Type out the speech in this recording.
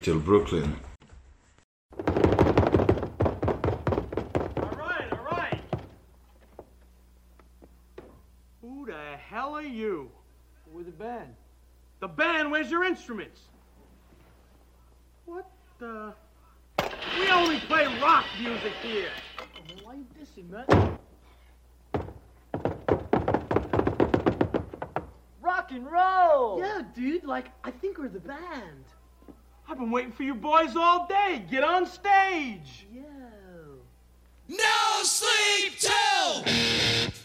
till Brooklyn. All right. Who the hell are you? We're the band. The band? Where's your instruments? What the? We only play rock music here. Oh, man, why you dissing, man? Rock and roll! Yeah, dude, like, I think we're the band. I've been waiting for you boys all day. Get on stage. Yeah. No sleep till